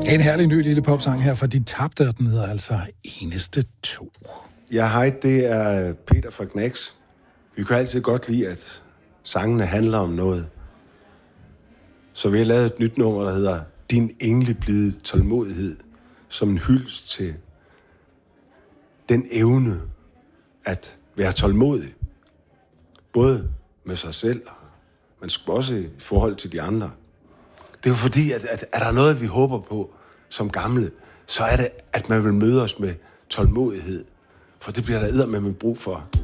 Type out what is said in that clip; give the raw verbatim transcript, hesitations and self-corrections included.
En herlig ny lille popsang her for De Tabte, og den hedder altså Eneste To. Ja, hej, det er Peter fra Knacks. Vi kan altid godt lide, at sangene handler om noget. Så vi har lavet et nyt nummer, der hedder Din engleblide tålmodighed, som en hyldest til den evne at være tålmodig. Både med sig selv, men også i forhold til de andre. Det er jo fordi, at, at er der noget, vi håber på som gamle, så er det, at man vil møde os med tålmodighed. For det bliver der eddermame brug for.